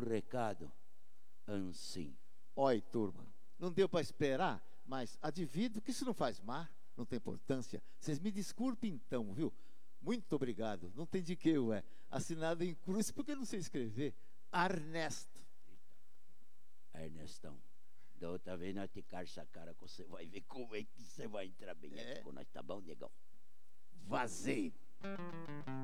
recado, anssim. Oi, turma. Não deu para esperar, mas advido que isso não faz mal, não tem importância. Vocês me desculpem então, viu? Muito obrigado. Não tem de que, ué. Assinado em cruz, porque eu não sei escrever. Ernesto. Ernestão, da outra vez nós te carça a cara, que você vai ver como é que você vai entrar bem aqui com nós, tá bom, negão? Vazei.